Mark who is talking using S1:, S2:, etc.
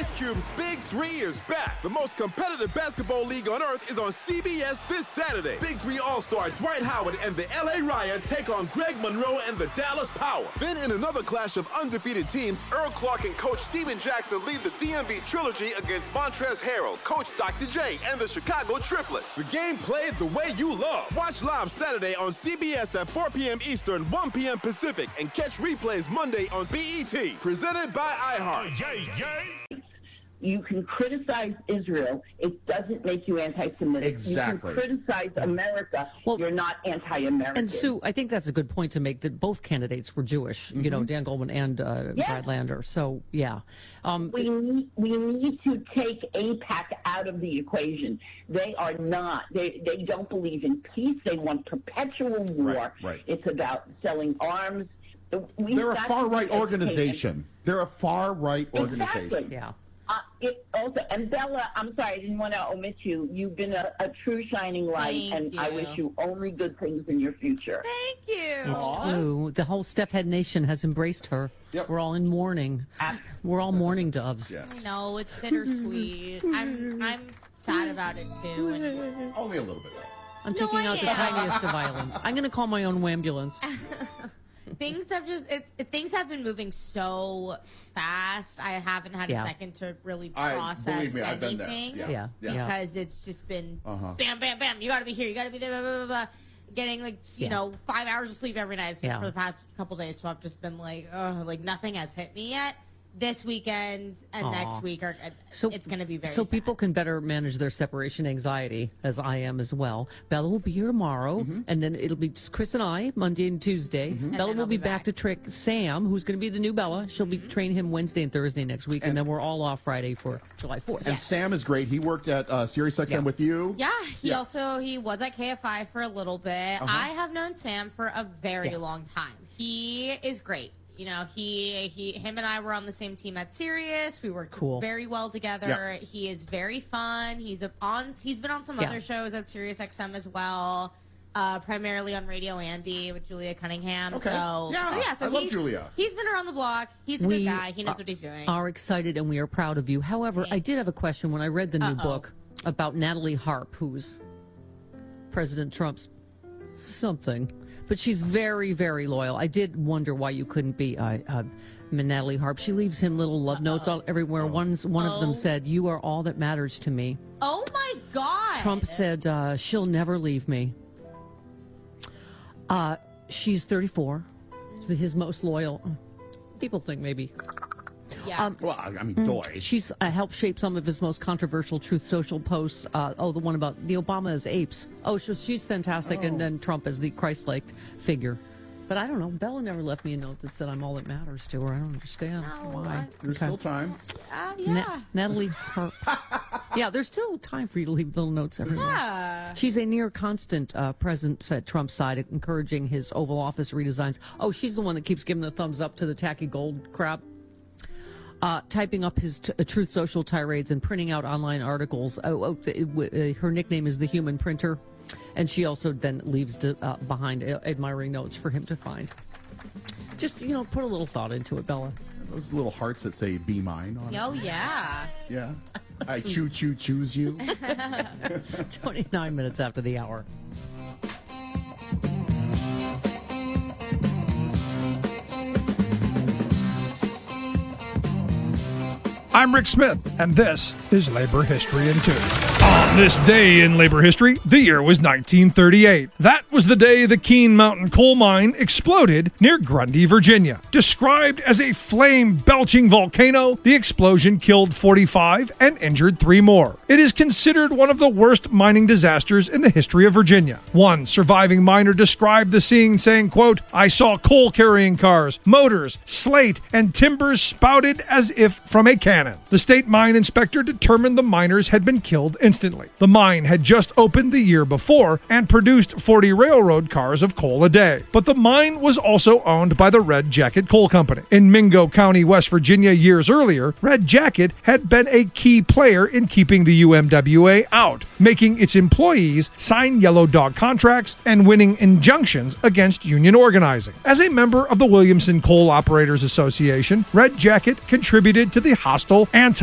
S1: Ice Cube's Big 3 is back. The most competitive basketball league on earth is on CBS this Saturday. Big 3 All-Star Dwight Howard and the LA Riot take on Greg Monroe and the Dallas Power. Then in another clash of undefeated teams, Earl Clark and Coach Steven Jackson lead the DMV Trilogy against Montrezl Harrell, Coach Dr. J, and the Chicago Triplets. The game played the way you love. Watch live Saturday on CBS at 4 p.m. Eastern, 1 p.m. Pacific, and catch replays Monday on BET. Presented by iHeart.
S2: You can criticize Israel. It doesn't make you anti-Semitic.
S3: Exactly.
S2: You can criticize America. You're not anti-American.
S4: And Sue, I think that's a good point to make, that both candidates were Jewish, you know, Dan Goldman and Brad Lander. So, yeah.
S2: We need to take AIPAC out of the equation. They are not. They don't believe in peace. They want perpetual war.
S3: Right.
S2: It's about selling arms.
S3: They're a far-right organization. They're a far-right organization.
S2: Exactly.
S4: Yeah.
S2: And Bella, I'm sorry, I didn't want to omit you. You've been a true shining light,
S5: Thank you.
S2: I wish you only good things in your future.
S5: Thank you.
S4: It's true. The whole Steph Head Nation has embraced her.
S3: Yep.
S4: We're all in mourning. We're all mourning doves.
S3: Yes.
S5: I know, it's bittersweet. I'm sad about it too. And
S3: Only a little bit.
S4: I'm taking out the tiniest of violins. I'm going to call my own ambulance.
S5: things have been moving so fast. I haven't had a second to really process
S3: believe me, I've been there.
S5: anything.
S3: Yeah.
S5: Because it's just been bam, bam, bam. You got to be here. You got to be there. Blah, blah, blah, blah. Getting 5 hours of sleep every night for the past couple days. So I've just been nothing has hit me yet. This weekend and next week it's going to be very sad.
S4: People can better manage their separation anxiety, as I am as well. Bella will be here tomorrow, and then it'll be just Chris and I, Monday and Tuesday. Bella will be back to trick Sam, who's going to be the new Bella. She'll be training him Wednesday and Thursday next week, and then we're all off Friday for July 4th.
S3: And Sam is great. He worked at SiriusXM with you.
S5: Yeah, he was at KFI for a little bit. I have known Sam for a very long time. He is great. You know, him and I were on the same team at Sirius. We worked very well together. Yeah. He is very fun. He's been on some other shows at SiriusXM as well, primarily on Radio Andy with Julia Cunningham.
S3: Okay.
S5: So
S3: I love Julia.
S5: He's been around the block. He's a good guy. He knows what he's doing.
S4: Are excited, and we are proud of you. However, I did have a question when I read the new book about Natalie Harp, who's President Trump's something. But she's very, very loyal. I did wonder why you couldn't be Natalie Harp. She leaves him little love notes everywhere. One of them said, "You are all that matters to me."
S5: Oh, my God.
S4: Trump said, "She'll never leave me." She's 34. His most loyal. People think maybe.
S5: Yeah.
S4: She's helped shape some of his most controversial Truth Social posts. The one about the Obama as apes. She's fantastic, and then Trump as the Christ-like figure. But I don't know. Bella never left me a note that said I'm all that matters to her. I don't understand why.
S3: There's still time.
S4: Natalie Harp. Yeah, there's still time for you to leave little notes everywhere.
S5: Yeah.
S4: She's a near constant presence at Trump's side, encouraging his Oval Office redesigns. Oh, she's the one that keeps giving the thumbs up to the tacky gold crap. Typing up his Truth Social tirades and printing out online articles. Her nickname is the Human Printer. And she also then leaves behind admiring notes for him to find. Just, put a little thought into it, Bella.
S3: Those little hearts that say "Be mine" on it.
S5: Oh, yeah.
S3: Yeah. I choose you.
S4: 29 minutes after the hour.
S6: I'm Rick Smith, and this is Labor History in 2. On this day in labor history, the year was 1938. That was the day the Keene Mountain coal mine exploded near Grundy, Virginia. Described as a flame-belching volcano, the explosion killed 45 and injured 3 more. It is considered one of the worst mining disasters in the history of Virginia. One surviving miner described the scene saying, quote, "I saw coal-carrying cars, motors, slate, and timbers spouted as if from a cannon. The state mine inspector determined the miners had been killed instantly. The mine had just opened the year before and produced 40 railroad cars of coal a day. But the mine was also owned by the Red Jacket Coal Company. In Mingo County, West Virginia, years earlier, Red Jacket had been a key player in keeping the UMWA out, making its employees sign yellow dog contracts and winning injunctions against union organizing. As a member of the Williamson Coal Operators Association, Red Jacket contributed to the hostile